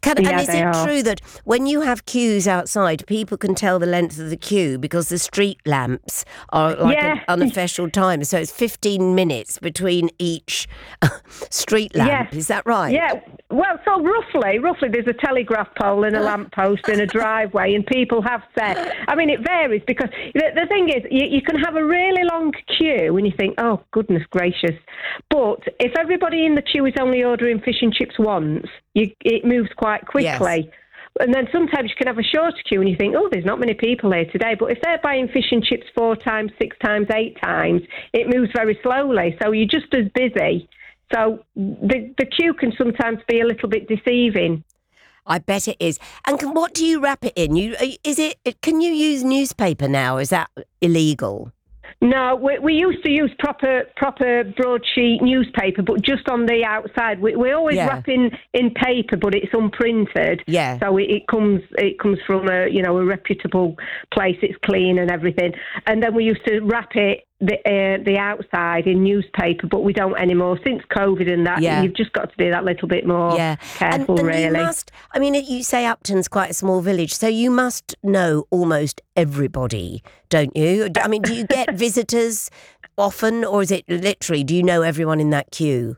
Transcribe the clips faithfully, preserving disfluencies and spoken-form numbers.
Can, Yeah, and is they it are. true that when you have queues outside, people can tell the length of the queue because the street lamps are like Yeah. an unofficial time? So it's fifteen minutes between each street lamp. Yes. Is that right? Yeah, well, so roughly, roughly there's a telegraph pole and a lamppost and a driveway, and people have said, I mean, it varies because the, the thing is, you, you can have a really long queue and you think, oh, goodness gracious. But if everybody in the queue is only ordering fish and chips once, you, it moves quite quickly. Yes. And then sometimes you can have a shorter queue and you think, oh, there's not many people here today. But if they're buying fish and chips four times, six times, eight times, it moves very slowly. So you're just as busy. So the the queue can sometimes be a little bit deceiving. I bet it is. And can, what do you wrap it in? You is it? Can you use newspaper now? Is that illegal? No, we, we used to use proper proper broadsheet newspaper, but just on the outside. We, we always Yeah. wrap in, in paper, but it's unprinted. Yeah. So it, it comes it comes from a you know a reputable place. It's clean and everything. And then we used to wrap it the uh, the outside in newspaper, but we don't anymore since COVID and that. Yeah. You've just got to be that little bit more Yeah, careful, and, and really. you must. I mean, you say Upton's quite a small village, so you must know almost everybody, don't you? I mean, do you get visitors often, or is it literally? Do you know everyone in that queue?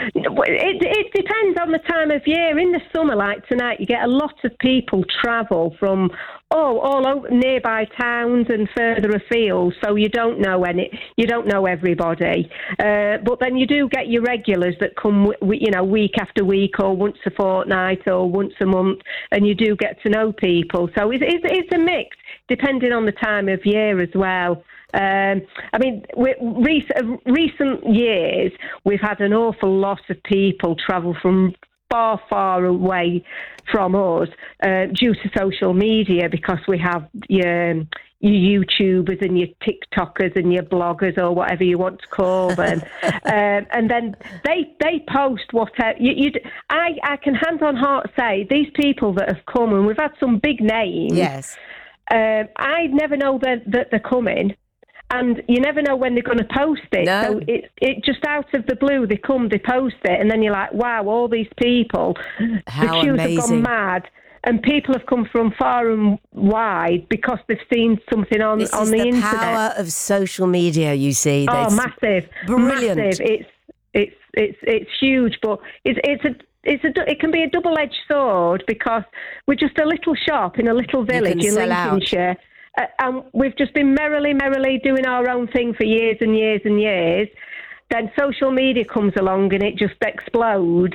It, it depends on the time of year. In the summer, like tonight, you get a lot of people travel from oh, all over nearby towns and further afield. So you don't know any, you don't know everybody. Uh, but then you do get your regulars that come, w- you know, week after week or once a fortnight or once a month, and you do get to know people. So it's, it's, it's a mix, depending on the time of year as well. Um, I mean, we, recent, recent years, we've had an awful lot of people travel from far, far away from us uh, due to social media, because we have your, your YouTubers and your TikTokers and your bloggers, or whatever you want to call them. um, and then they they post whatever. You, you, I, I can hand on heart say, these people that have come, and we've had some big names. Yes. Um, I never know that, that they're coming. And you never know when they're going to post it. No. So it, it just out of the blue, they come, they post it, and then you're like, wow, all these people, How the queues amazing. have gone mad. And people have come from far and wide because they've seen something on, This on is the, the internet. power of social media, you see. Oh, That's massive. brilliant. Massive. It's, it's, it's, it's huge, but it's, it's a... It's a, it can be a double-edged sword, because we're just a little shop in a little village can in sell out. Lincolnshire. Uh, and we've just been merrily, merrily doing our own thing for years and years and years. Then social media comes along and it just explodes.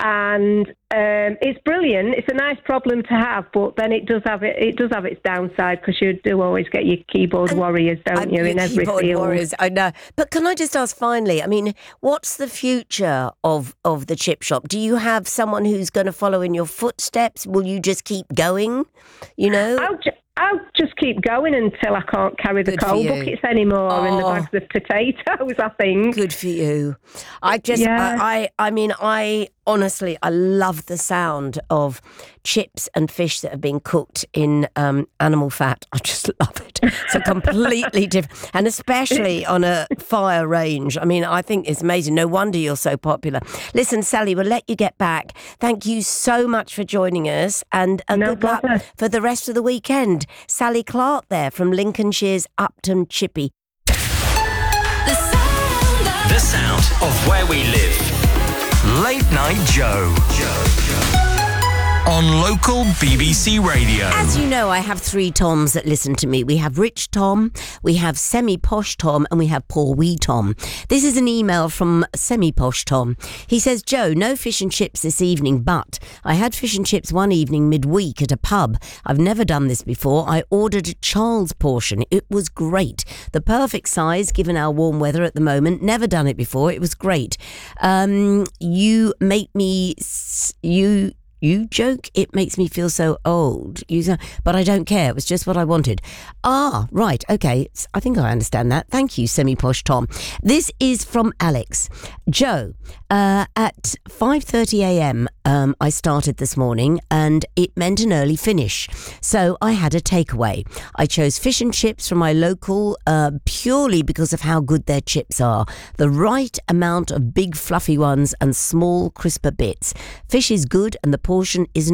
And um, it's brilliant. It's a nice problem to have, but then it does have it. It does have its downside, because you do always get your keyboard And warriors, don't I'm you, your in every keyboard field. warriors, I know. But can I just ask finally, I mean, what's the future of, of the chip shop? Do you have someone who's going to follow in your footsteps? Will you just keep going, you know? I'll, ju- I'll just keep going until I can't carry the Good for coal you. buckets anymore and the Oh. bags of potatoes, I think. Good for you. I just, Yeah. I, I, I mean, I honestly, I love the sound of chips and fish that have been cooked in um, animal fat. I just love it. It's a completely different, and especially on a fire range. I mean, I think it's amazing. No wonder you're so popular. Listen, Sally, we'll let you get back. Thank you so much for joining us, and uh, No good luck bother. for the rest of the weekend. Sally Clark there from Lincolnshire's Upton Chippy. The sound of The sound of where we live. Late Night Joe. On local B B C Radio. As you know, I have three Toms that listen to me. We have Rich Tom, we have Semi-Posh Tom, and we have Poor Wee Tom. This is an email from Semi-Posh Tom. He says, Joe, no fish and chips this evening, but I had fish and chips one evening midweek at a pub. I've never done this before. I ordered a child's portion. It was great. The perfect size, given our warm weather at the moment. Never done it before. It was great. Um, you make me... S- you... You joke, it makes me feel so old. You say, but I don't care. It was just what I wanted. Ah, right. Okay. I think I understand that. Thank you, Semi-Posh Tom. This is from Alex. Joe, uh, at five thirty a.m. Um, I started this morning, and it meant an early finish. So I had a takeaway. I chose fish and chips from my local uh, purely because of how good their chips are. The right amount of big fluffy ones and small crisper bits. Fish is good, and the portion isn't